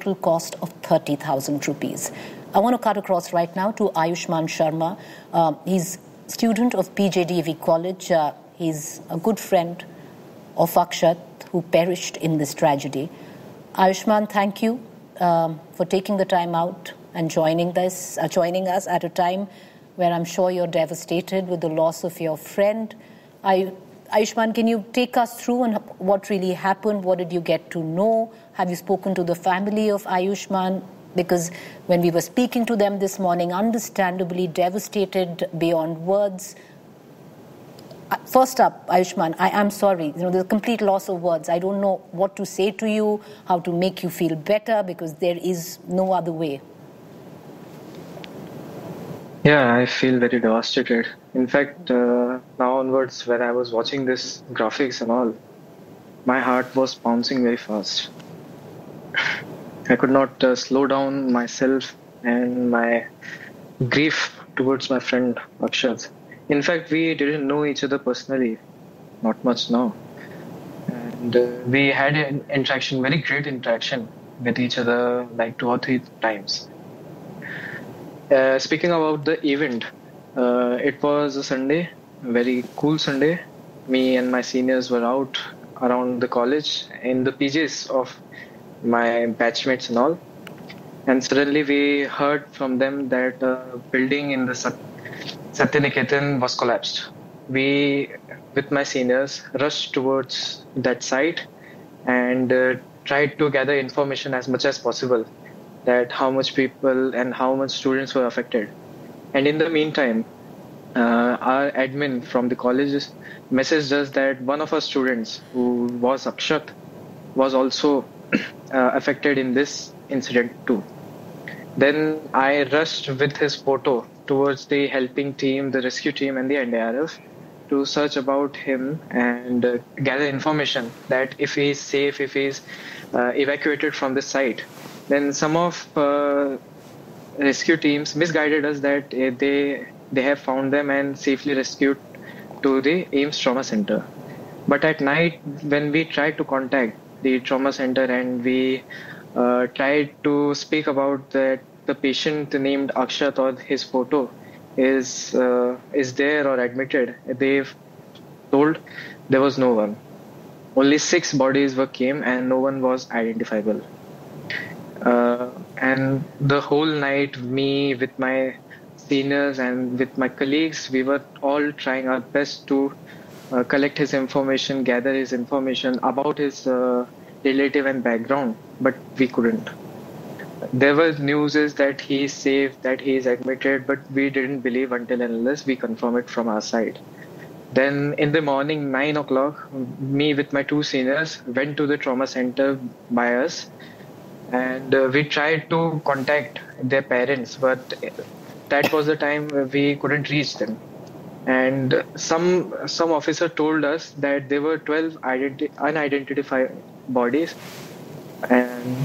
total cost of 30,000 rupees. I want to cut across right now to Ayushman Sharma. He's student of PJDV College. He's a good friend of Akshat, who perished in this tragedy. Ayushman, thank you for taking the time out and joining us at a time where I'm sure you're devastated with the loss of your friend. Ayushman, can you take us through on what really happened? What did you get to know? Have you spoken to the family of Ayushman? Because when we were speaking to them this morning, understandably devastated beyond words. First up, Ayushman, I am sorry. There's a complete loss of words. I don't know what to say to you, how to make you feel better, because there is no other way. Yeah, I feel very devastated. In fact, now onwards, when I was watching this graphics and all, my heart was bouncing very fast. I could not slow down myself and my grief towards my friend Akshat. In fact, we didn't know each other personally, not much now. And we had an interaction, very great interaction with each other, like 2 or 3 times. Speaking about the event, it was a Sunday, a very cool Sunday. Me and my seniors were out around the college in the PJs of my batchmates and all. And suddenly we heard from them that a building in the Satyaniketan was collapsed. We, with my seniors, rushed towards that site and tried to gather information as much as possible, that how much people and how much students were affected. And in the meantime, our admin from the college messaged us that one of our students, who was Akshat, was also affected in this incident too. Then I rushed with his photo towards the helping team, the rescue team and the NDRF to search about him and gather information that if he is safe, if he is evacuated from the site. Then some of rescue teams misguided us that they have found them and safely rescued to the AIIMS Trauma Center. But at night, when we tried to contact the trauma center and we tried to speak about that the patient named Akshat or his photo is there or admitted, they've told there was no one. Only 6 bodies came and no one was identifiable. And the whole night, me with my seniors and with my colleagues, we were all trying our best to collect his information, gather his information about his relative and background, but we couldn't. There were news that he is safe, that he is admitted, but we didn't believe until and unless we confirm it from our side. Then in the morning, 9 o'clock, me with my 2 seniors went to the trauma center by us, and we tried to contact their parents, but that was the time we couldn't reach them. And some officer told us that there were 12 unidentified bodies, and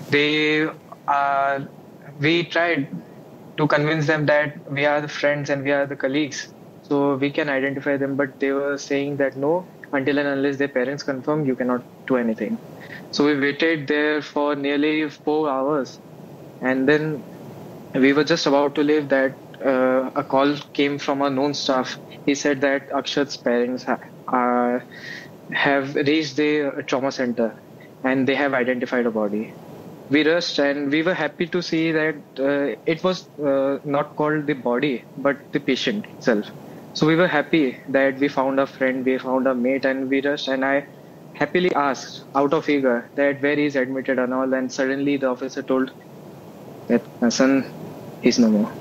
we tried to convince them that we are the friends and we are the colleagues, so we can identify them, but they were saying that no, until and unless their parents confirm, you cannot do anything. So we waited there for nearly 4 hours, and then we were just about to leave that a call came from a known staff. He said that Akshat's parents have reached the trauma center and they have identified a body. We rushed and we were happy to see that it was not called the body but the patient itself. So we were happy that we found a friend, we found a mate, and we rushed, and I happily asked out of eager that where he is admitted and all, and suddenly the officer told that my son is no more.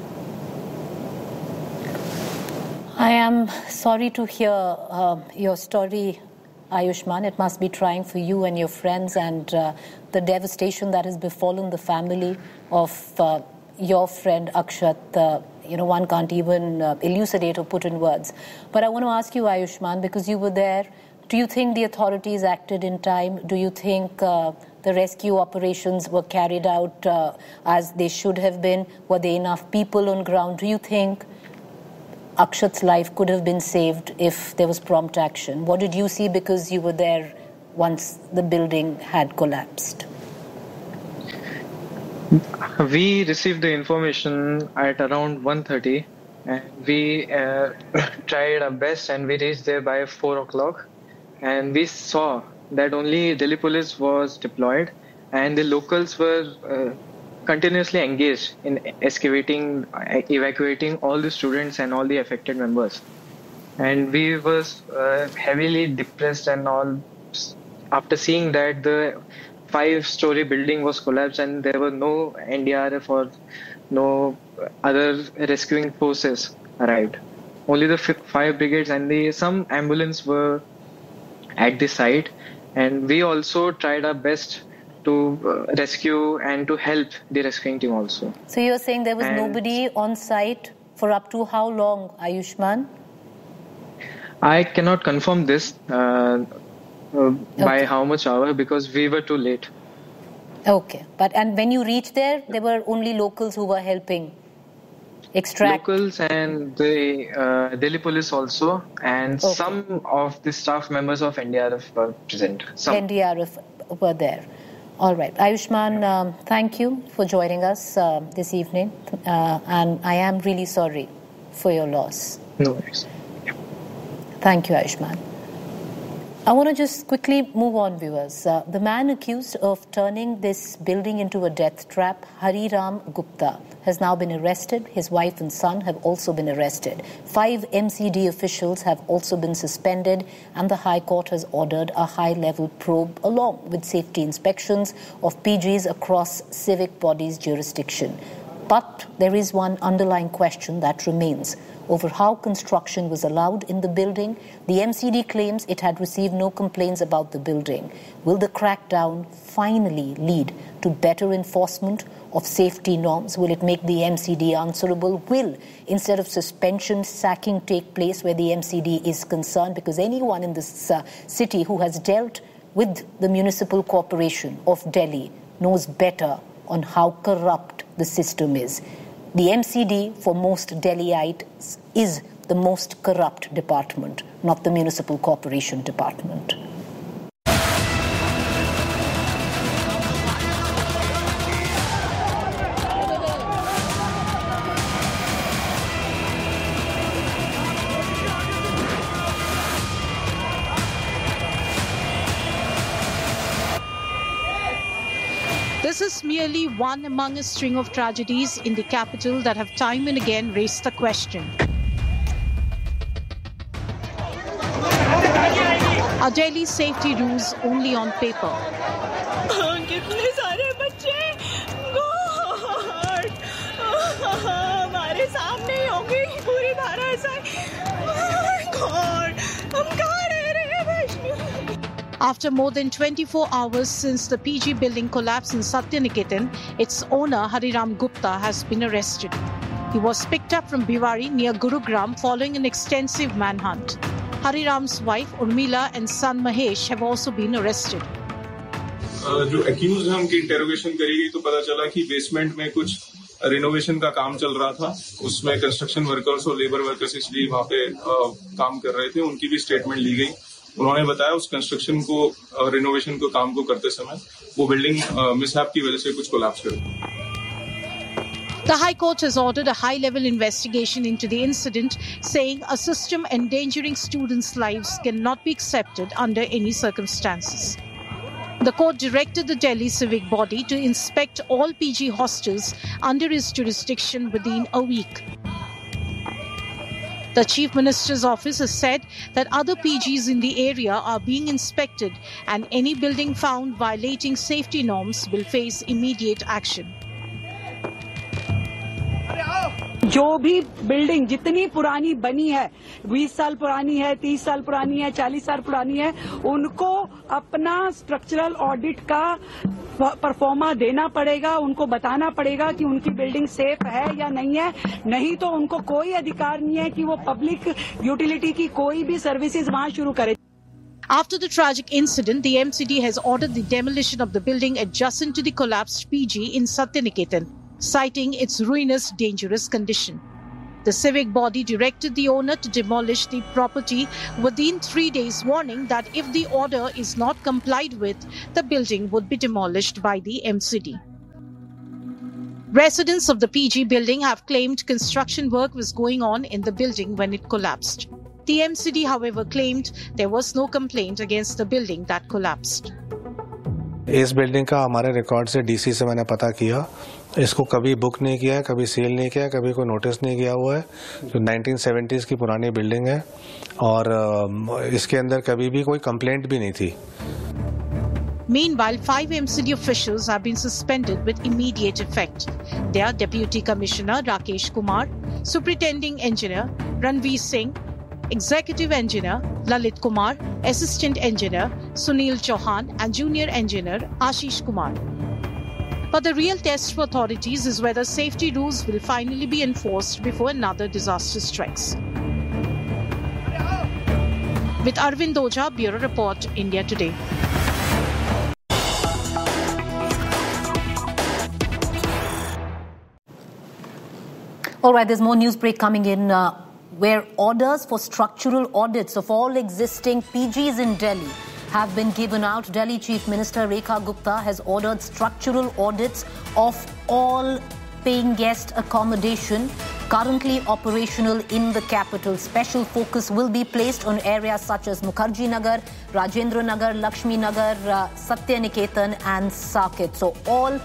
I am sorry to hear your story, Ayushman. It must be trying for you and your friends, and the devastation that has befallen the family of your friend Akshat. One can't even elucidate or put in words. But I want to ask you, Ayushman, because you were there, do you think the authorities acted in time? Do you think the rescue operations were carried out as they should have been? Were there enough people on ground? Do you think Akshat's life could have been saved if there was prompt action? What did you see, because you were there once the building had collapsed? We received the information at around 1:30, and we tried our best, and we reached there by 4 o'clock. And we saw that only Delhi police was deployed, and the locals were continuously engaged in evacuating all the students and all the affected members. And we was heavily depressed and all after seeing that the 5-story building was collapsed and there were no NDRF or no other rescuing forces arrived. Only the fire brigades and some ambulance were at the site, and we also tried our best to rescue and to help the rescuing team also. So you're saying there was nobody on site for up to how long, Ayushman? I cannot confirm this by how much hour, because we were too late. Okay, and when you reached there were only locals who were helping extract? Locals and the Delhi police also, and some of the staff members of NDRF were present. NDRF were there. All right. Ayushman, thank you for joining us this evening. And I am really sorry for your loss. No worries. Yeah. Thank you, Ayushman. I want to just quickly move on, viewers. The man accused of turning this building into a death trap, Hariram Gupta, has now been arrested. His wife and son have also been arrested. 5 MCD officials have also been suspended, and the High Court has ordered a high-level probe along with safety inspections of PGs across civic bodies' jurisdiction. But there is one underlying question that remains over how construction was allowed in the building. The MCD claims it had received no complaints about the building. Will the crackdown finally lead to better enforcement of safety norms? Will it make the MCD answerable? Will, instead of suspension, sacking take place where the MCD is concerned? Because anyone in this city who has dealt with the Municipal Corporation of Delhi knows better on how corrupt the system is. The MCD, for most Delhiites, is the most corrupt department, not the Municipal Corporation department. This is merely one among a string of tragedies in the capital that have time and again raised the question. Are Delhi's safety rules only on paper? After more than 24 hours since the PG building collapse in Satyaniketan, its owner Hariram Gupta has been arrested. He was picked up from Bhiwadi near Gurugram following an extensive manhunt. Hariram's wife Urmila and son Mahesh have also been arrested. जो accused है उनकी interrogation करी गई तो पता चला कि basement में कुछ रिनोवेशन का काम चल रहा था. उसमें कंस्ट्रक्शन वर्कर्स और लेबर वर्कर्स इसलिए वहां पे काम कर रहे थे. उनकी भी स्टेटमेंट ली गई. उन्होंने बताया उस कंस्ट्रक्शन को रिनोवेशन को काम को करते समय वो बिल्डिंग मिसहैप की वजह से कुछ कोलैप्स कर गई. The High Court has ordered a high-level investigation into the incident, saying a system endangering students' lives cannot be accepted under any circumstances. The court directed the Delhi civic body to inspect all PG hostels under its jurisdiction within a week. The Chief Minister's office has said that other PGs in the area are being inspected and any building found violating safety norms will face immediate action. जो भी building जितनी पुरानी बनी है, 20 साल पुरानी है, 30 साल पुरानी है, 40 साल पुरानी है, उनको अपना स्ट्रक्चरल ऑडिट का परफॉर्मा देना पड़ेगा. उनको बताना पड़ेगा कि उनकी बिल्डिंग सेफ है या नहीं है. नहीं तो उनको कोई अधिकार नहीं है कि वो पब्लिक यूटिलिटी की कोई भी सर्विसेज वहां शुरू करे. After the tragic incident, the MCD has ordered the demolition of the building adjacent to the collapsed PG in Satyaniketan, citing its ruinous, dangerous condition. The civic body directed the owner to demolish the property within 3 days, warning that if the order is not complied with, the building would be demolished by the MCD. Residents of the PG building have claimed construction work was going on in the building when it collapsed. The MCD, however, claimed there was no complaint against the building that collapsed. इस building का हमारे record से DC से मैंने पता किया, इसको कभी बुक नहीं किया है, कभी सील नहीं किया है, कभी कोई नोटिस नहीं किया हुआ है। जो 1970s की पुरानी बिल्डिंग है और इसके अंदर कभी भी कोई कंप्लेंट भी नहीं थी। Meanwhile, 5 MCD officials have been suspended with immediate effect. They are Deputy Commissioner Rakesh Kumar, Superintending Engineer Ranveer Singh, Executive Engineer Lalit Kumar, Assistant Engineer Sunil Chauhan and Junior Engineer Ashish Kumar. But the real test for authorities is whether safety rules will finally be enforced before another disaster strikes. With Arvind Oja, Bureau Report, India Today. All right, there's more news break coming in where orders for structural audits of all existing PGs in Delhi have been given out. Delhi Chief Minister Rekha Gupta has ordered structural audits of all paying guest accommodation currently operational in the capital. Special focus will be placed on areas such as Mukherjee Nagar, Rajendra Nagar, Lakshmi Nagar, Satya Niketan and Saket. So all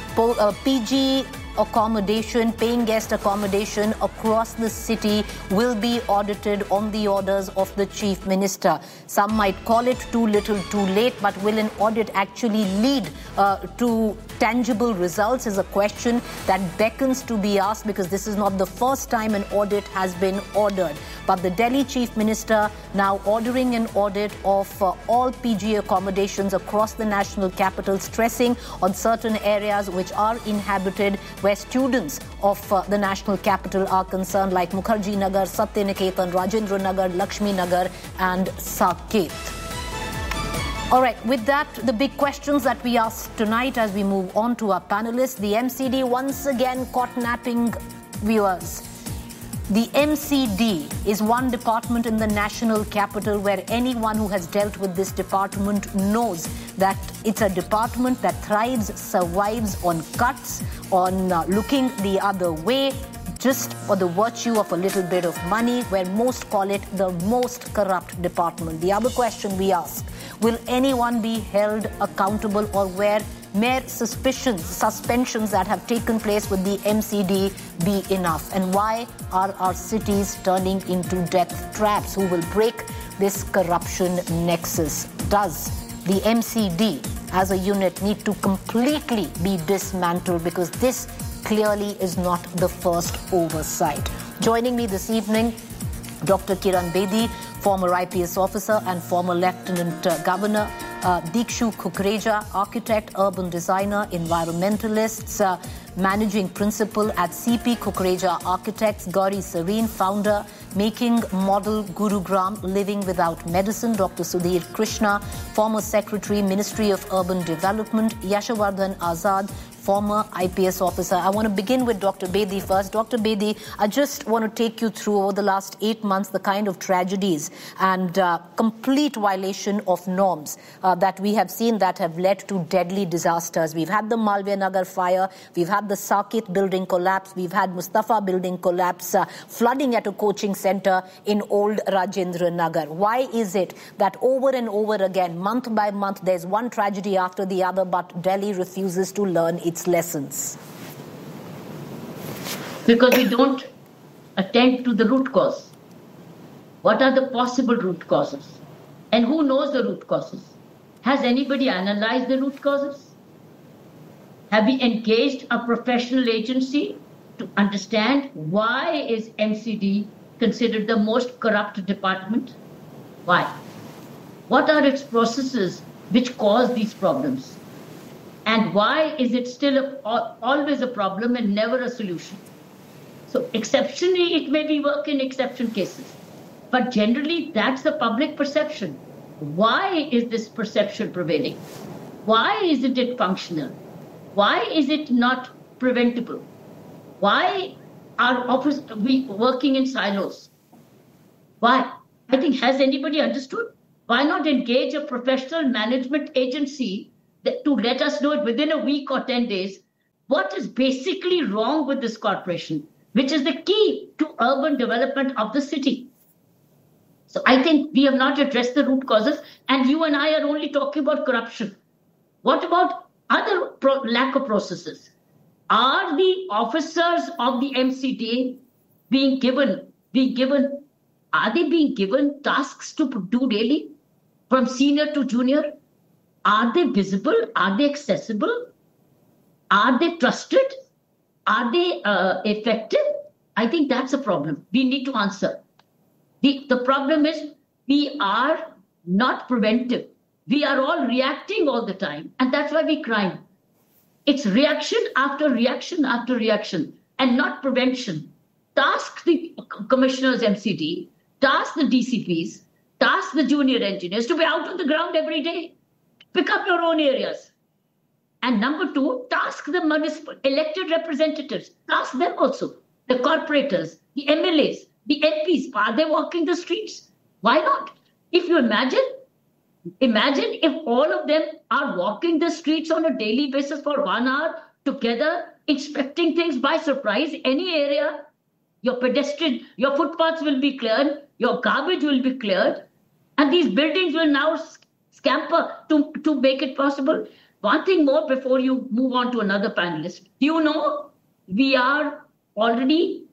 PG accommodation, paying guest accommodation across the city will be audited on the orders of the Chief Minister. Some might call it too little, too late, but will an audit actually lead to tangible results is a question that beckons to be asked, because this is not the first time an audit has been ordered. But the Delhi Chief Minister now ordering an audit of all PG accommodations across the national capital, stressing on certain areas which are inhabited where students of the national capital are concerned, like Mukherjee Nagar, Satya Niketan, Rajendra Nagar, Lakshmi Nagar and Saket. All right, with that, the big questions that we ask tonight as we move on to our panelists. The MCD once again caught napping, viewers. The MCD is one department in the national capital where anyone who has dealt with this department knows that it's a department that thrives, survives on cuts, on looking the other way, just for the virtue of a little bit of money, where most call it the most corrupt department. The other question we ask, will anyone be held accountable, or where mere suspensions that have taken place with the MCD be enough? And why are our cities turning into death traps? Who will break this corruption nexus? Does the MCD as a unit need to completely be dismantled? Because this clearly is not the first oversight. Joining me this evening, Dr. Kiran Bedi, former IPS officer and former Lieutenant Governor, Dikshu Kukreja, architect, urban designer, environmentalists, managing principal at CP Kukreja Architects, Gauri Serene, founder, Making Model Gurugram, Living Without Medicine, Dr. Sudhir Krishna, former secretary, Ministry of Urban Development, Yashovardhan Azad, former IPS officer. I want to begin with Dr. Bedi first. Dr. Bedi, I just want to take you through over the last 8 months the kind of tragedies and complete violation of norms that we have seen that have led to deadly disasters. We've had the Malviya Nagar fire, we've had the Saket building collapse, we've had Mustafa building collapse, flooding at a coaching center in old Rajendra Nagar. Why is it that over and over again, month by month, there's one tragedy after the other, but Delhi refuses to learn its lessons? Because we don't attend to the root cause. What are the possible root causes? And who knows the root causes? Has anybody analyzed the root causes? Have we engaged a professional agency to understand why is MCD considered the most corrupt department? Why? What are its processes which cause these problems? And why is it still always a problem and never a solution? So exceptionally, it may be work in exception cases. But generally, that's the public perception. Why is this perception prevailing? Why isn't it functional? Why is it not preventable? Why are we working in silos? Why? I think, has anybody understood? Why not engage a professional management agency to let us know within a week or 10 days what is basically wrong with this corporation, which is the key to urban development of the city. So I think we have not addressed the root causes, and you and I are only talking about corruption. What about other lack of processes? Are the officers of the MCD being given tasks to do daily, from senior to junior? Are they visible? Are they accessible? Are they trusted? Are they effective? I think that's a problem we need to answer. The problem is we are not preventive. We are all reacting all the time, and that's why we crime. It's reaction after reaction after reaction, and not prevention. Task the commissioners, MCD, task the DCPs, task the junior engineers to be out on the ground every day. Pick up your own areas. And number two, task the municipal elected representatives. Task them also. The corporators, the MLAs, the MPs, are they walking the streets? Why not? If you imagine if all of them are walking the streets on a daily basis for 1 hour together, inspecting things by surprise, any area, your footpaths will be cleared, your garbage will be cleared, and these buildings will now scamper to make it possible. One thing more before you move on to another panelist. Do you know we are already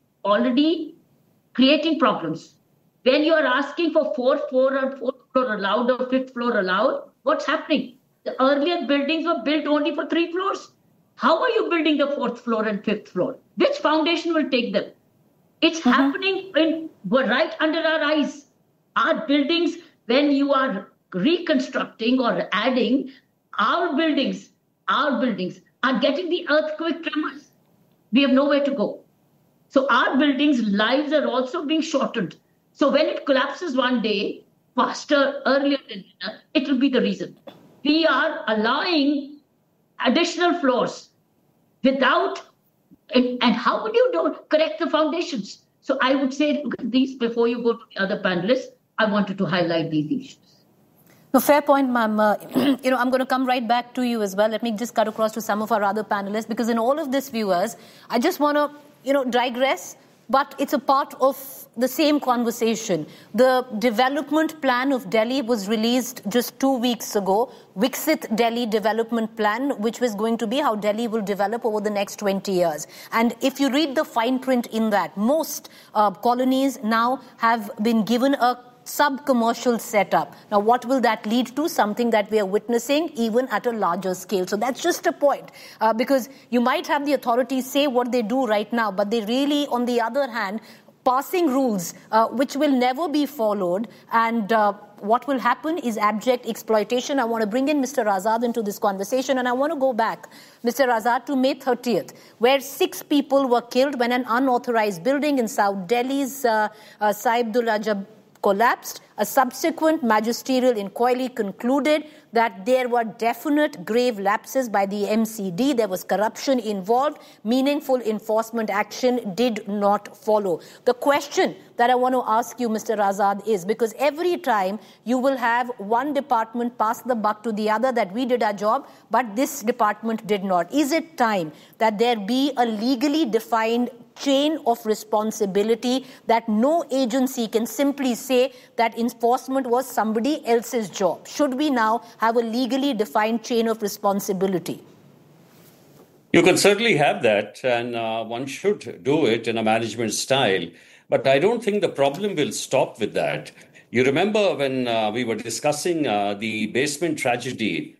creating problems? When you are asking for fourth floor allowed or fifth floor allowed, what's happening? The earlier buildings were built only for 3 floors. How are you building the fourth floor and fifth floor? Which foundation will take them? It's happening right under our eyes. Our buildings, when you are reconstructing or adding, our buildings are getting the earthquake tremors. We have nowhere to go. So our buildings' lives are also being shortened. So when it collapses one day, faster, earlier than dinner, it will be the reason. We are allowing additional floors without, and how would you correct the foundations? So I would say, look at these before you go to the other panelists. I wanted to highlight these issues. No, fair point, ma'am. I'm going to come right back to you as well. Let me just cut across to some of our other panelists, because in all of this, viewers, I just want to, digress, but it's a part of the same conversation. The development plan of Delhi was released just 2 weeks ago, Viksit Delhi Development Plan, which was going to be how Delhi will develop over the next 20 years. And if you read the fine print in that, most colonies now have been given a sub-commercial setup. Now, what will that lead to? Something that we are witnessing even at a larger scale. So that's just a point, because you might have the authorities say what they do right now, but they really, on the other hand, passing rules which will never be followed, and what will happen is abject exploitation. I want to bring in Mr. Azad into this conversation, and I want to go back, Mr. Azad, to May 30th, where 6 people were killed when an unauthorized building in South Delhi's Saibullah collapsed. A subsequent magisterial inquiry concluded that there were definite grave lapses by the MCD. There was corruption involved. Meaningful enforcement action did not follow. The question that I want to ask you, Mr. Azad, is because every time you will have one department pass the buck to the other that we did our job, but this department did not. Is it time that there be a legally defined chain of responsibility, that no agency can simply say that enforcement was somebody else's job? Should we now have a legally defined chain of responsibility? You can certainly have that, and one should do it in a management style. But I don't think the problem will stop with that. You remember when we were discussing the basement tragedy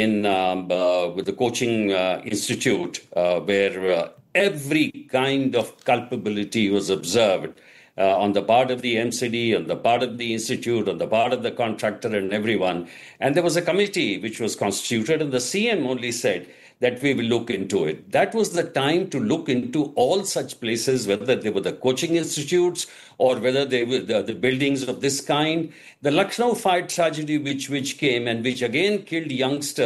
with the coaching institute, where every kind of culpability was observed on the part of the MCD, on the part of the institute, on the part of the contractor and everyone. And there was a committee which was constituted, and the CM only said that we will look into it. That was the time to look into all such places, whether they were the coaching institutes or whether they were the buildings of this kind. The Lucknow fire tragedy which came and which again killed youngsters,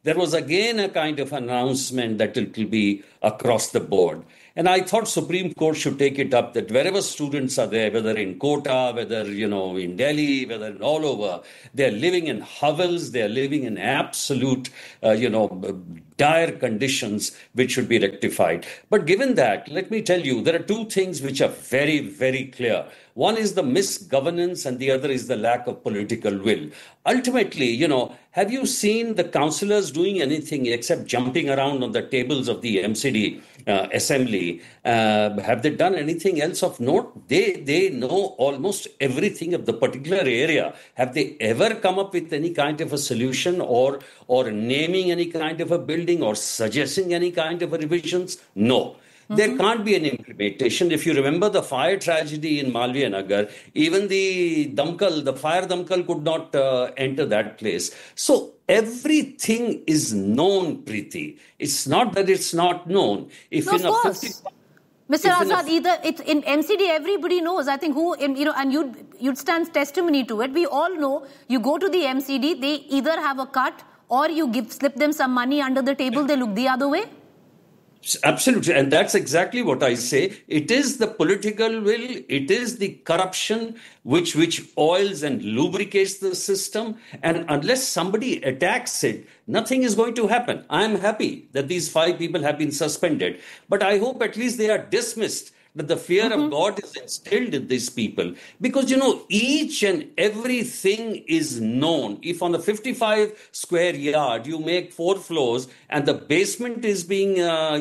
there was again a kind of announcement that it will be across the board. And I thought Supreme Court should take it up that wherever students are there, whether in Kota, whether, in Delhi, whether all over, they're living in hovels, they're living in absolute, dire conditions which should be rectified. But given that, let me tell you, there are two things which are very, very clear. One is the misgovernance and the other is the lack of political will. Ultimately, have you seen the councillors doing anything except jumping around on the tables of the MCD assembly? Have they done anything else of note? They know almost everything of the particular area. Have they ever come up with any kind of a solution or naming any kind of a building or suggesting any kind of a revisions? No. There can't be an implementation. If you remember the fire tragedy in Malviya Nagar, even the fire damkal could not enter that place. So everything is known, Preeti. It's not that it's not known. If no, in of course. Mr. Azad, in MCD, everybody knows. I think and you'd stand testimony to it. We all know you go to the MCD, they either have a cut or you slip them some money under the table, they look the other way. Absolutely. And that's exactly what I say. It is the political will, it is the corruption which oils and lubricates the system. And unless somebody attacks it, nothing is going to happen. I'm happy that these 5 people have been suspended, but I hope at least they are dismissed, that the fear of God is instilled in these people. Because, each and everything is known. If on the 55 square yard, you make 4 floors and the basement is being,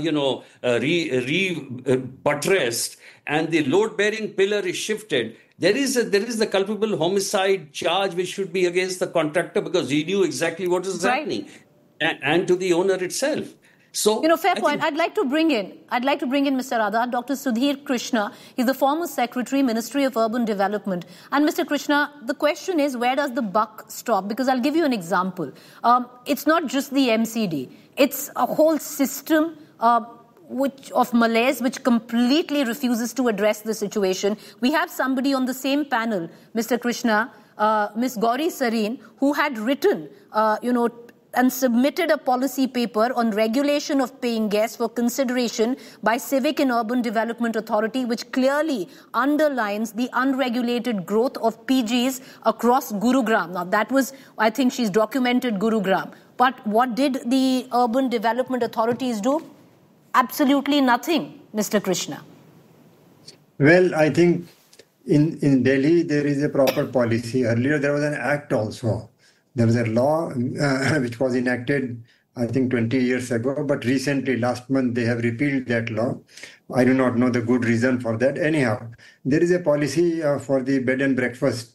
buttressed and the load-bearing pillar is shifted, there is the culpable homicide charge which should be against the contractor because he knew exactly what is happening and to the owner itself. So, fair point. I'd like to bring in Mr. Azad, Dr. Sudhir Krishna. He's the former Secretary, Ministry of Urban Development. And Mr. Krishna, the question is, where does the buck stop? Because I'll give you an example. It's not just the MCD. It's a whole system of malaise which completely refuses to address the situation. We have somebody on the same panel, Mr. Krishna, Ms. Gauri Sareen, who had written, and submitted a policy paper on regulation of paying guests for consideration by Civic and Urban Development Authority, which clearly underlines the unregulated growth of PGs across Gurugram. Now, that was, I think she's documented Gurugram. But what did the Urban Development Authorities do? Absolutely nothing, Mr. Krishna. Well, I think in Delhi, there is a proper policy. Earlier, there was an act also. There was a law which was enacted, I think, 20 years ago, but recently, last month, they have repealed that law. I do not know the good reason for that. Anyhow, there is a policy for the bed and breakfast,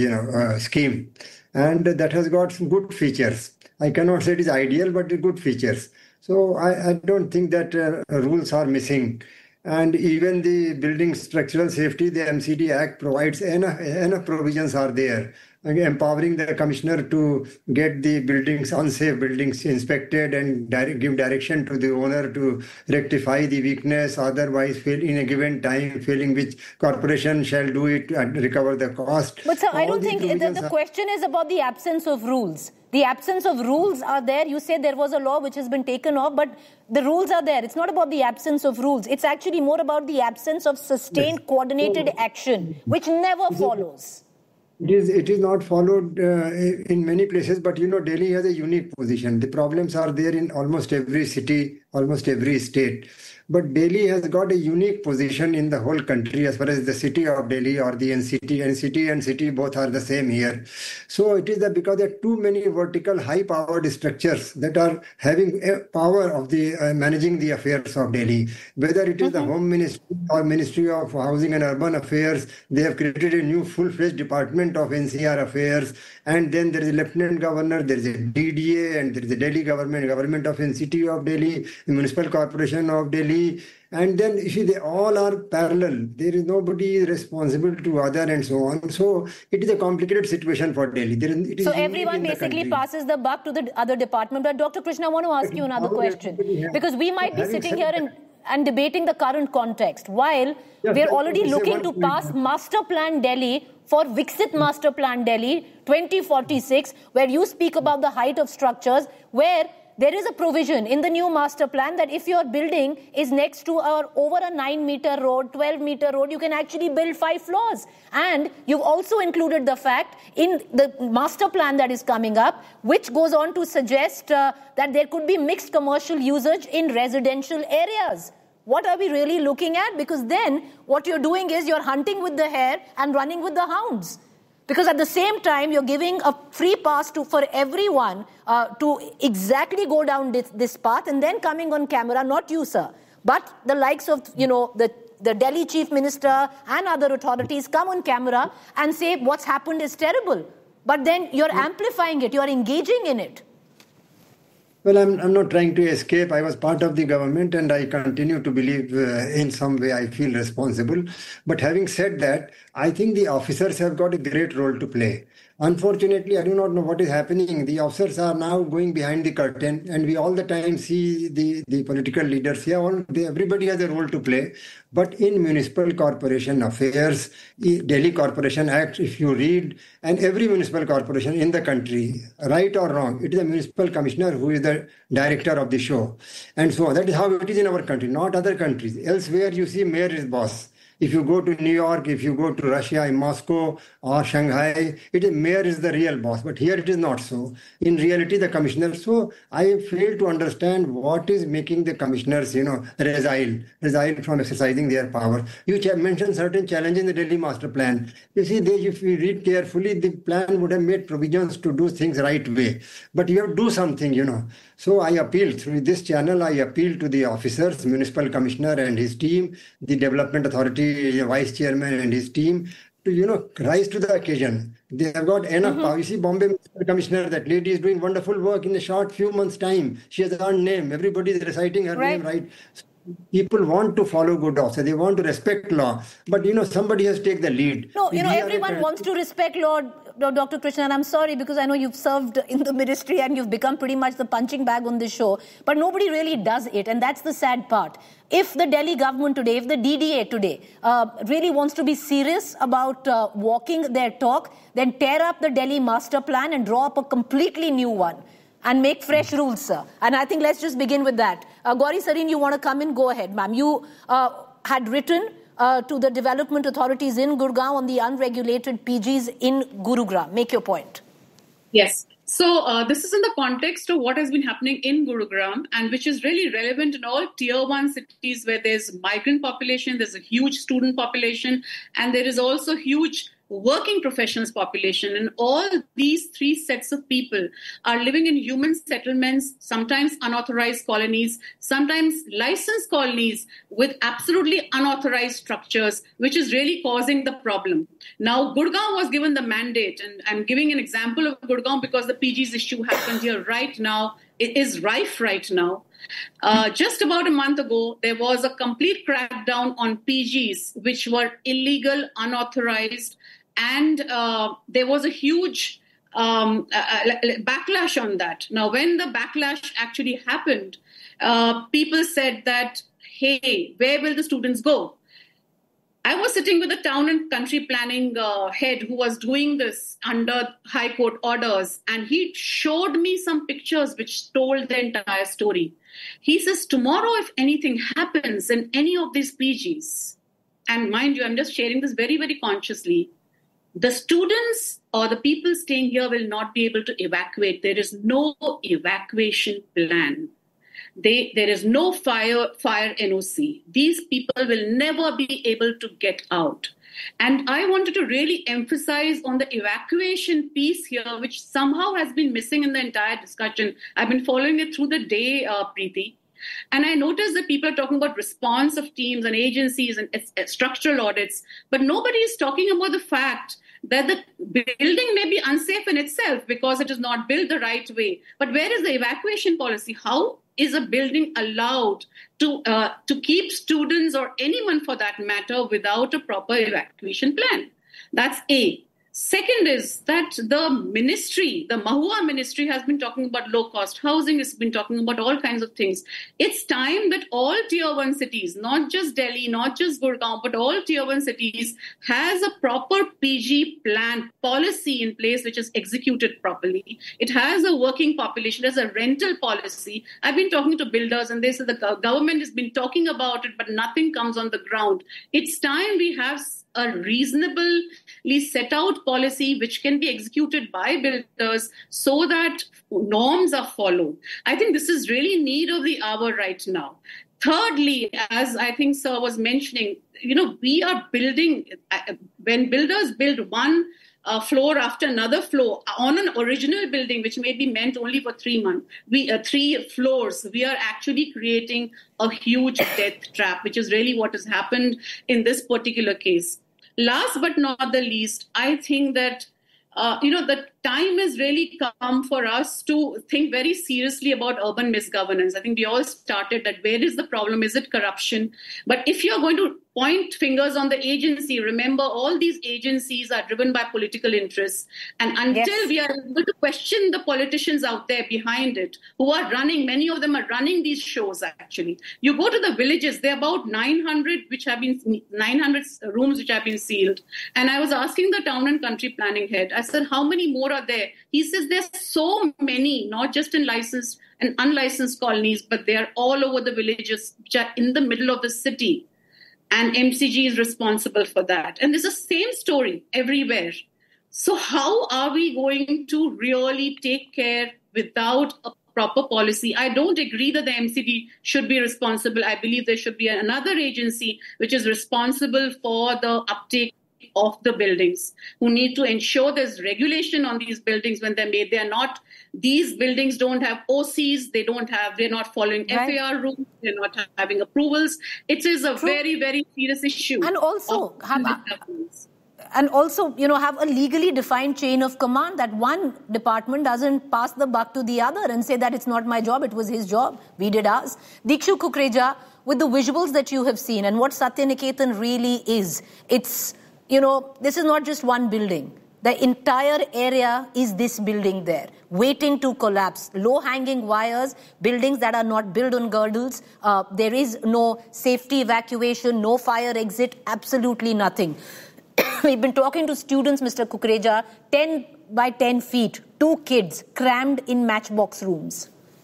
scheme, and that has got some good features. I cannot say it is ideal, but good features. So I don't think that rules are missing. And even the building structural safety, the MCD Act provides enough provisions are there, empowering the commissioner to get the unsafe buildings inspected and give direction to the owner to rectify the weakness, otherwise fail in a given time, failing which corporation shall do it and recover the cost. But sir, I don't think the question is about the absence of rules. The absence of rules are there. You say there was a law which has been taken off, but the rules are there. It's not about the absence of rules. It's actually more about the absence of sustained coordinated action, which never follows. It is not followed in many places, but Delhi has a unique position. The problems are there in almost every city, almost every state. But Delhi has got a unique position in the whole country as far as the city of Delhi or the NCT and city both are the same here. So it is that because there are too many vertical high-powered structures that are having a power of the managing the affairs of Delhi. Whether it is the Home Ministry or Ministry of Housing and Urban Affairs, they have created a new full-fledged department of NCR affairs. And then there is a Lieutenant Governor, there is a DDA, and there is a Delhi government of NCT of Delhi, the Municipal Corporation of Delhi. And then you see, they all are parallel. There is nobody responsible to other and so on. So it is a complicated situation for Delhi. So everyone basically passes the buck to the other department. But Dr. Krishna, I want to ask you another question. Because we might be sitting here and debating the current context while we're already looking to pass Master Plan Delhi for Viksit Master Plan Delhi 2046, where you speak about the height of structures, where there is a provision in the new master plan that if your building is next to or over a 9-meter road, 12-meter road, you can actually build 5 floors. And you've also included the fact in the master plan that is coming up, which goes on to suggest that there could be mixed commercial usage in residential areas. What are we really looking at? Because then what you're doing is you're hunting with the hare and running with the hounds. Because at the same time, you're giving a free pass for everyone to exactly go down this path, and then coming on camera, not you, sir, but the likes of, the Delhi Chief Minister and other authorities come on camera and say what's happened is terrible. But then you're amplifying it, you're engaging in it. Well, I'm not trying to escape. I was part of the government and I continue to believe in some way I feel responsible. But having said that, I think the officers have got a great role to play. Unfortunately, I do not know what is happening. The officers are now going behind the curtain, and we all the time see the political leaders here. Everybody has a role to play. But in municipal corporation affairs, Delhi Corporation Act, if you read, and every municipal corporation in the country, right or wrong, it is a municipal commissioner who is the director of the show. And so that is how it is in our country, not other countries. Elsewhere, you see mayor is boss. If you go to New York, if you go to Russia, in Moscow or Shanghai, mayor is the real boss. But here it is not so. In reality, the commissioner. So I fail to understand what is making the commissioners, resign from exercising their power. You mentioned certain challenges in the Delhi master plan. You see, if we read carefully, the plan would have made provisions to do things right way. But you have to do something, So I appeal through this channel, I appeal to the officers, municipal commissioner and his team, the development authority vice chairman and his team, to rise to the occasion. They have got enough power. You see, Bombay Commissioner, that lady is doing wonderful work in a short few months' time. She has earned name. Everybody is reciting her name right. People want to follow good laws. They want to respect law. But, somebody has to take the lead. No, everyone wants to respect law, Dr. Krishnan. And I'm sorry, because I know you've served in the ministry and you've become pretty much the punching bag on this show. But nobody really does it. And that's the sad part. If the Delhi government today, if the DDA today really wants to be serious about walking their talk, then tear up the Delhi master plan and draw up a completely new one. And make fresh rules, sir. And I think let's just begin with that. Gauri Sareen, you want to come in? Go ahead, ma'am. You had written to the development authorities in Gurgaon on the unregulated PGs in Gurugram. Make your point. Yes. So this is in the context of what has been happening in Gurugram, and which is really relevant in all tier 1 cities where there's migrant population, there's a huge student population, and there is also huge working professionals population. And all these 3 sets of people are living in human settlements, sometimes unauthorized colonies, sometimes licensed colonies with absolutely unauthorized structures, which is really causing the problem. Now, Gurgaon was given the mandate, and I'm giving an example of Gurgaon because the PGs issue happened here right now. It is rife right now. Just about a month ago, there was a complete crackdown on PGs, which were illegal, unauthorized, and there was a huge backlash on that. Now, when the backlash actually happened, people said that, hey, where will the students go? I was sitting with a town and country planning head who was doing this under High Court orders, and he showed me some pictures which told the entire story. He says, tomorrow, if anything happens in any of these PGs, and mind you, I'm just sharing this very, very consciously, the students or the people staying here will not be able to evacuate. There is no evacuation plan. There is no fire NOC. These people will never be able to get out. And I wanted to really emphasize on the evacuation piece here, which somehow has been missing in the entire discussion. I've been following it through the day, Preeti. And I noticed that people are talking about response of teams and agencies and structural audits, but nobody is talking about the fact that the building may be unsafe in itself because it is not built the right way. But where is the evacuation policy? How is a building allowed to keep students or anyone for that matter without a proper evacuation plan? That's A. Second is that the ministry, the Mahua ministry, has been talking about low-cost housing, has been talking about all kinds of things. It's time that all Tier 1 cities, not just Delhi, not just Gurgaon, but all Tier 1 cities has a proper PG plan, policy in place which is executed properly. It has a working population, there's a rental policy. I've been talking to builders and they say the government has been talking about it, but nothing comes on the ground. It's time we have a reasonably set out policy which can be executed by builders so that norms are followed. I think this is really need of the hour right now. Thirdly, as I think Sir was mentioning, we are building, when builders build one floor after another floor on an original building, which may be meant only for 3 months, 3 floors, we are actually creating a huge death trap, which is really what has happened in this particular case. Last but not the least, I think that the time has really come for us to think very seriously about urban misgovernance. I think we all started that. Where is the problem? Is it corruption? But if you're going to point fingers on the agency, remember all these agencies are driven by political interests. And until we are able to question the politicians out there behind it, who are running, many of them are running these shows actually. You go to the villages, there are about 900 rooms which have been sealed. And I was asking the town and country planning head, I said, how many more are there? He says there's so many, not just in licensed and unlicensed colonies, but they are all over the villages which are in the middle of the city. And MCG is responsible for that. And there's the same story everywhere. So how are we going to really take care without a proper policy? I don't agree that the MCD should be responsible. I believe there should be another agency which is responsible for the uptake of the buildings, who need to ensure there's regulation on these buildings when they're made. These buildings don't have OCs, they're not following FAR rules, they're not having approvals. It is a very, very serious issue. And also have a legally defined chain of command, that one department doesn't pass the buck to the other and say that it's not my job, it was his job, we did ours. Dikshu Kukreja, with the visuals that you have seen and what Satyaniketan really is, it's this is not just one building. The entire area is this building there, waiting to collapse. Low-hanging wires, buildings that are not built on girdles. There is no safety evacuation, no fire exit, absolutely nothing. We've been talking to students, Mr. Kukreja, 10 by 10 feet, 2 kids crammed in matchbox rooms.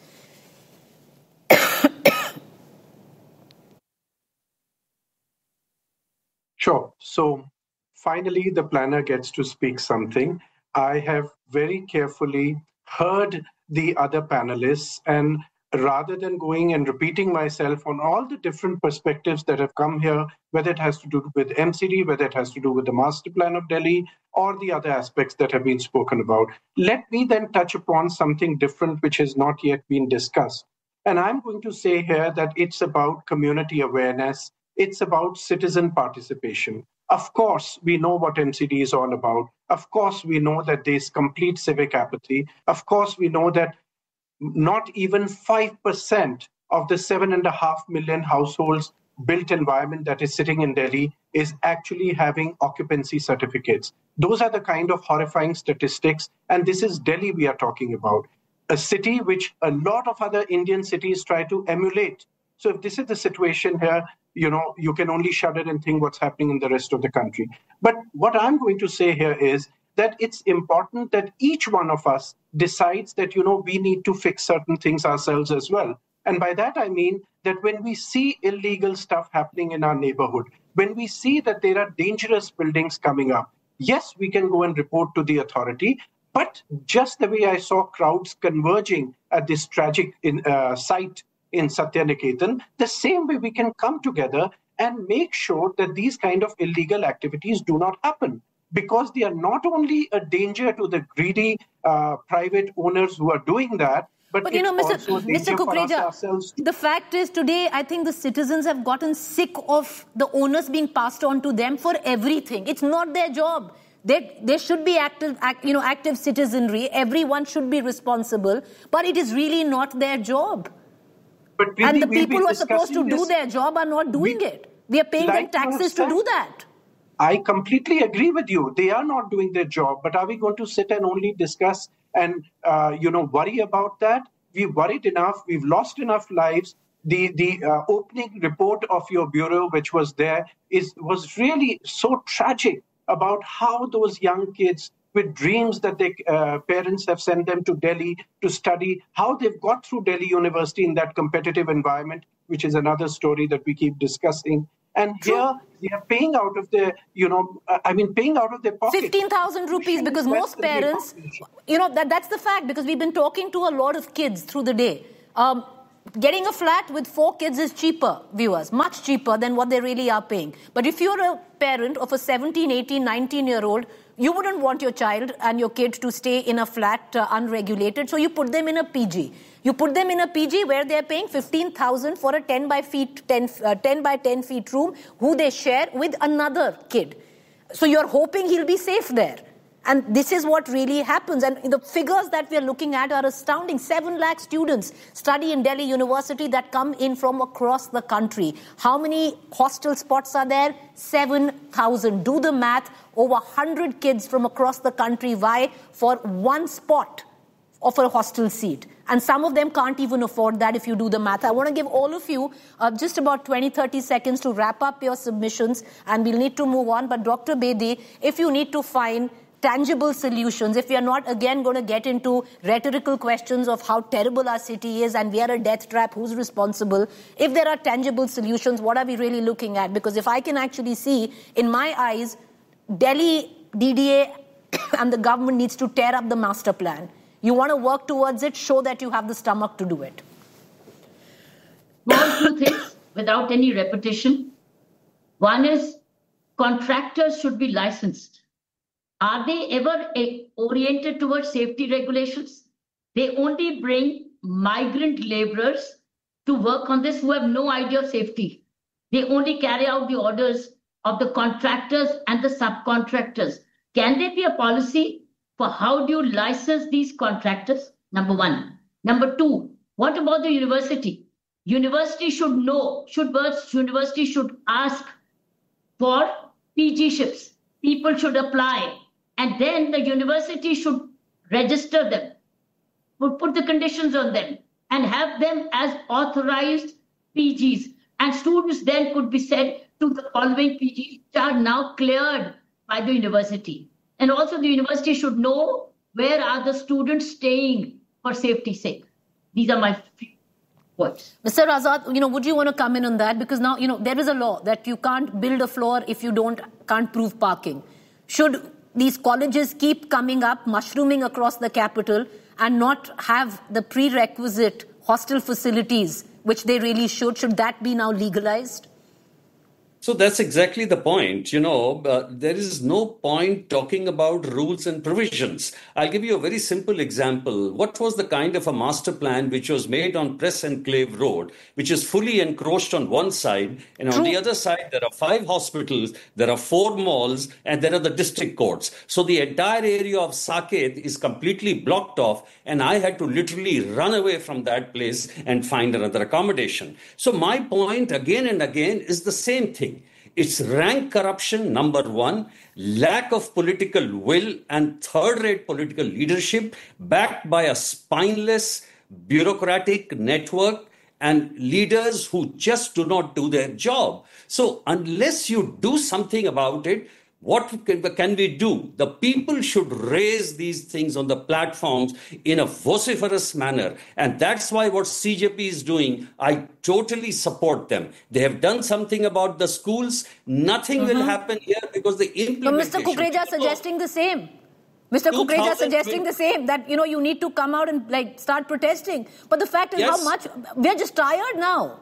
Sure. So finally, the planner gets to speak something. I have very carefully heard the other panelists, and rather than going and repeating myself on all the different perspectives that have come here, whether it has to do with MCD, whether it has to do with the master plan of Delhi, or the other aspects that have been spoken about, let me then touch upon something different which has not yet been discussed. And I'm going to say here that it's about community awareness, it's about citizen participation. Of course, we know what MCD is all about. Of course, we know that there's complete civic apathy. Of course, we know that not even 5% of the 7.5 million households built environment that is sitting in Delhi is actually having occupancy certificates. Those are the kind of horrifying statistics. And this is Delhi we are talking about, a city which a lot of other Indian cities try to emulate. So if this is the situation here, you can only shudder and think what's happening in the rest of the country. But what I'm going to say here is that it's important that each one of us decides that, we need to fix certain things ourselves as well. And by that, I mean that when we see illegal stuff happening in our neighborhood, when we see that there are dangerous buildings coming up, yes, we can go and report to the authority. But just the way I saw crowds converging at this tragic site in Satyaniketan, the same way we can come together and make sure that these kind of illegal activities do not happen, because they are not only a danger to the greedy private owners who are doing that, but Mr. Kukreja, the fact is today, I think the citizens have gotten sick of the owners being passed on to them for everything. It's not their job. There should be active citizenry. Everyone should be responsible, but it is really not their job. And the people who are supposed to do their job are not doing it. We are paying them taxes to do that. I completely agree with you. They are not doing their job, but are we going to sit and only discuss and worry about that? We've worried enough. We've lost enough lives. The opening report of your bureau, which was there, was really so tragic about how those young kids with dreams that their parents have sent them to Delhi to study, how they've got through Delhi University in that competitive environment, which is another story that we keep discussing. And here they are paying out of their, paying out of their pocket. 15,000 rupees, because most parents, that's the fact, because we've been talking to a lot of kids through the day. Getting a flat with 4 kids is cheaper, viewers, much cheaper than what they really are paying. But if you're a parent of a 17, 18, 19-year-old, you wouldn't want your child and your kid to stay in a flat unregulated, so you put them in a PG. You put them in a PG where they're paying 15,000 for a 10 by 10 feet room, who they share with another kid. So you're hoping he'll be safe there. And this is what really happens. And the figures that we're looking at are astounding. 7 lakh students study in Delhi University that come in from across the country. How many hostel spots are there? 7,000. Do the math. Over 100 kids from across the country vie for one spot of a hostel seat. And some of them can't even afford that if you do the math. I want to give all of you just about 20-30 seconds to wrap up your submissions, and we'll need to move on. But Dr. Bedi, if you need to find tangible solutions, if we are not again going to get into rhetorical questions of how terrible our city is and we are a death trap, who's responsible, if there are tangible solutions, what are we really looking at? Because if I can actually see, in my eyes, Delhi DDA and the government needs to tear up the master plan. You want to work towards it, show that you have the stomach to do it. Well, 2 things without any repetition. One is contractors should be licensed. Are they ever oriented towards safety regulations? They only bring migrant laborers to work on this who have no idea of safety. They only carry out the orders of the contractors and the subcontractors. Can there be a policy for how do you license these contractors? Number 1. Number 2, what about the university? University should know, university should ask for PG ships. People should apply. And then the university should register them, put the conditions on them, and have them as authorized PGs. And students then could be sent to the following PGs which are now cleared by the university. And also the university should know where are the students staying for safety's sake. These are my words. Mr. Azad, would you want to come in on that? Because now, there is a law that you can't build a floor if you can't prove parking. Should these colleges keep coming up, mushrooming across the capital, and not have the prerequisite hostel facilities, which they really should? Should that be now legalized? So that's exactly the point. There is no point talking about rules and provisions. I'll give you a very simple example. What was the kind of a master plan which was made on Press Enclave Road, which is fully encroached on one side, and on the other side, there are 5 hospitals, there are 4 malls, and there are the district courts. So the entire area of Saket is completely blocked off, and I had to literally run away from that place and find another accommodation. So my point again and again is the same thing. It's rank corruption, number 1, lack of political will and third-rate political leadership backed by a spineless bureaucratic network and leaders who just do not do their job. So unless you do something about it, what can we do? The people should raise these things on the platforms in a vociferous manner. And that's why what CJP is doing, I totally support them. They have done something about the schools. Nothing will happen here because the implementation... But Mr. Kukreja is suggesting the same. Mr. Kukreja is suggesting the same, that, you need to come out and start protesting. But the fact is how much... We're just tired now.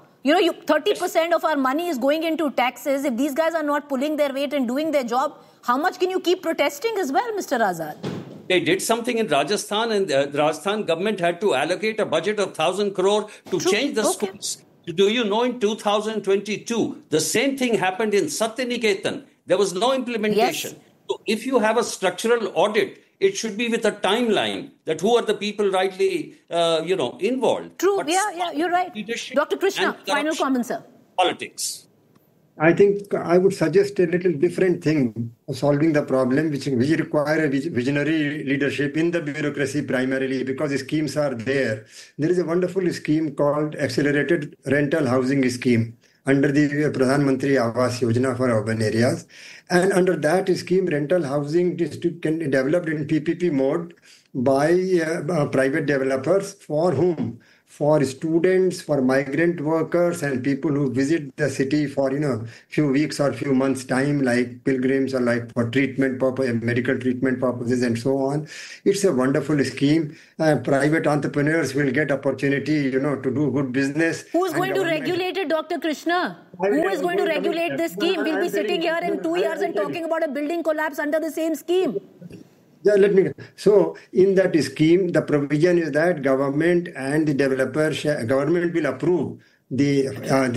30% of our money is going into taxes. If these guys are not pulling their weight and doing their job, how much can you keep protesting as well, Mr. Azad? They did something in Rajasthan, and the Rajasthan government had to allocate a budget of 1,000 crore to change the schools. Do you know in 2022, the same thing happened in Satyaniketan. There was no implementation. Yes. So if you have a structural audit, it should be with a timeline that who are the people rightly, involved. True, yeah, you're right. Dr. Krishna, final comment, sir. Politics. I think I would suggest a little different thing for solving the problem, which require a visionary leadership in the bureaucracy primarily, because the schemes are there. There is a wonderful scheme called Accelerated Rental Housing Scheme under the Pradhan Mantri Awas Yojana for urban areas. And under that scheme, rental housing can be developed in PPP mode by private developers. For whom? For students, for migrant workers, and people who visit the city for few weeks or few months time, like pilgrims or like for treatment purpose, medical treatment purposes, and so on. It's a wonderful scheme. Private entrepreneurs will get opportunity, to do good business. Who's going to regulate it, Dr. Krishna? Who is going to regulate this scheme? We'll be sitting here in 2 years and talking about a building collapse under the same scheme. Yeah, so in that scheme, the provision is that government and the developers, government will approve the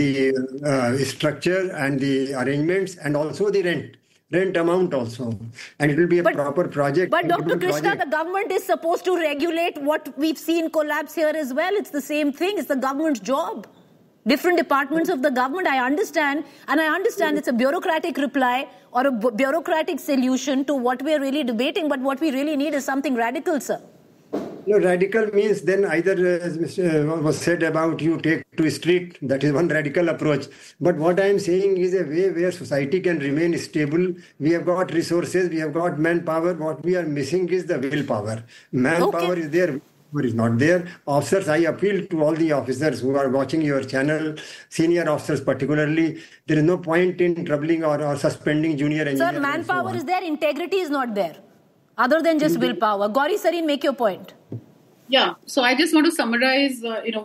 structure and the arrangements, and also the rent amount also, and it will be a proper project. But Dr. Krishna, the government is supposed to regulate what we've seen collapse here as well. It's the same thing. It's the government's job. Different departments of the government, I understand it's a bureaucratic reply or a bureaucratic solution to what we are really debating, but what we really need is something radical, sir. No, radical means then either, as was said about, you take to street, that is one radical approach. But what I am saying is a way where society can remain stable. We have got resources, we have got manpower. What we are missing is the willpower. Manpower is there. Is not there. Officers, I appeal to all the officers who are watching your channel, senior officers particularly, there is no point in troubling or suspending junior engineers. Sir, manpower is there, integrity is not there, other than just willpower. Gauri Sareen, make your point. Yeah, so I just want to summarize,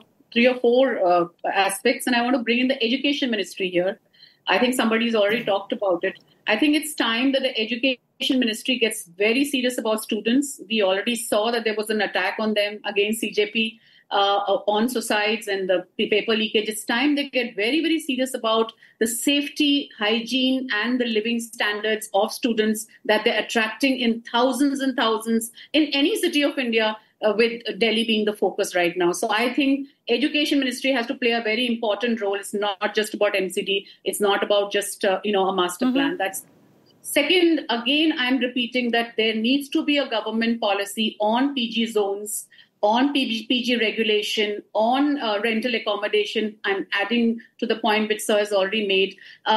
3 or 4 aspects, and I want to bring in the education ministry here. I think somebody's already talked about it. I think it's time that the education ministry gets very serious about students. We already saw that there was an attack on them against CJP on suicides and the paper leakage. It's time they get very, very serious about the safety, hygiene, and the living standards of students that they're attracting in thousands and thousands in any city of India, with Delhi being the focus right now. So I think education ministry has to play a very important role. It's not just about MCD. It's not about just, a master plan. That's second. Again, I'm repeating that there needs to be a government policy on PG zones, on PG regulation, on rental accommodation. I'm adding to the point which Sir has already made.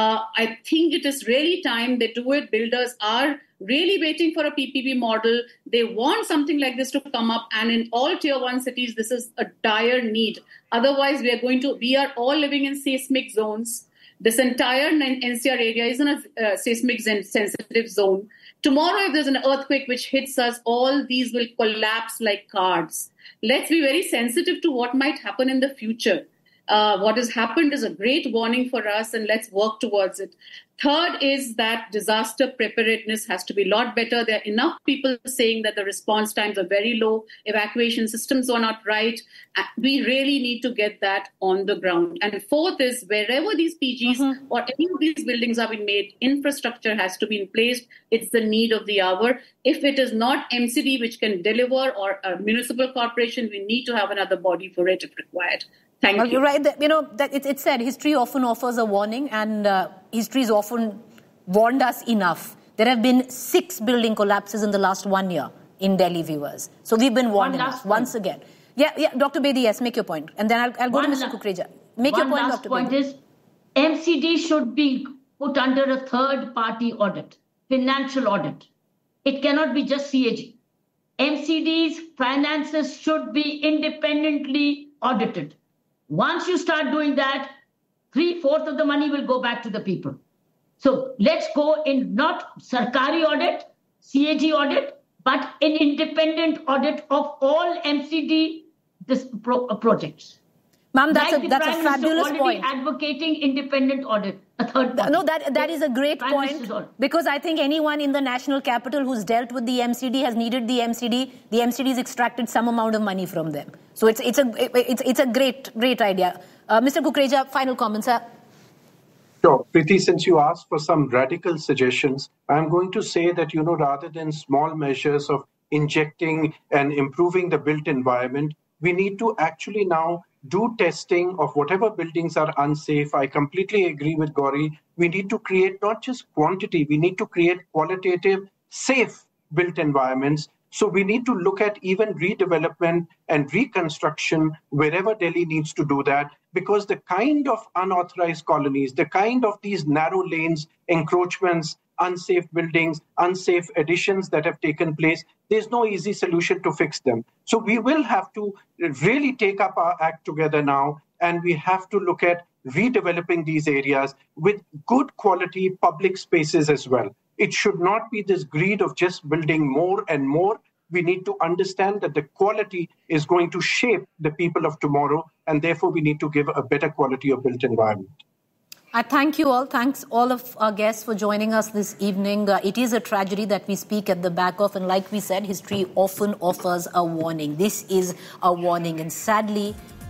I think it is really time they do it. Builders are really waiting for a PPP model. They want something like this to come up. And in all tier 1 cities, this is a dire need. Otherwise, we are all living in seismic zones. This entire NCR area is in a seismic sensitive zone. Tomorrow, if there's an earthquake which hits us, all these will collapse like cards. Let's be very sensitive to what might happen in the future. What has happened is a great warning for us, and let's work towards it. Third is that disaster preparedness has to be a lot better. There are enough people saying that the response times are very low, evacuation systems are not right. We really need to get that on the ground. And fourth is wherever these PGs or any of these buildings are being made, infrastructure has to be in place. It's the need of the hour. If it is not MCD which can deliver, or a municipal corporation, we need to have another body for it if required. Thank you. You're right. It's said history often offers a warning, and history has often warned us enough. There have been 6 building collapses in the last 1 year in Delhi, viewers. So we've been warned once again. Yeah, Dr. Bedi, yes, make your point. And then I'll go to Mr. Kukreja. Make your point, Dr. Bedi. One last point is MCD should be put under a third-party audit, financial audit. It cannot be just CAG. MCD's finances should be independently audited. Once you start doing that, 3/4 of the money will go back to the people. So let's go in not Sarkari audit, CAG audit, but an independent audit of all MCD projects. Ma'am, that's a fabulous point. Advocating independent audit, a third party. No, that is a great point, because I think anyone in the national capital who's dealt with the MCD has needed the MCD. The MCD has extracted some amount of money from them. So it's a great idea. Mr. Kukreja, final comments, sir. Sure. Preeti, since you asked for some radical suggestions, I'm going to say that, rather than small measures of injecting and improving the built environment, we need to actually now do testing of whatever buildings are unsafe. I completely agree with Gauri. We need to create not just quantity, we need to create qualitative, safe built environments. So we need to look at even redevelopment and reconstruction wherever Delhi needs to do that, because the kind of unauthorized colonies, the kind of these narrow lanes, encroachments, unsafe buildings, unsafe additions that have taken place, there's no easy solution to fix them. So we will have to really take up our act together now, and we have to look at redeveloping these areas with good quality public spaces as well. It should not be this greed of just building more and more. We need to understand that the quality is going to shape the people of tomorrow, and therefore we need to give a better quality of built environment. I thank you all. Thanks all of our guests for joining us this evening. It is a tragedy that we speak at the back of, and like we said, history often offers a warning. This is a warning, and sadly,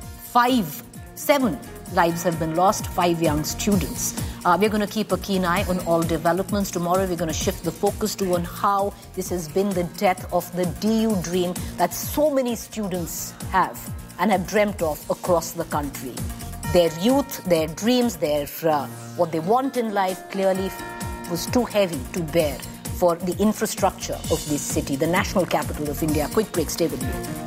7 lives have been lost, 5 young students. We're going to keep a keen eye on all developments. Tomorrow, we're going to shift the focus to on how this has been the death of the DU dream that so many students have and have dreamt of across the country. Their youth, their dreams, their what they want in life clearly was too heavy to bear for the infrastructure of this city, the national capital of India. Quick break, stay with me.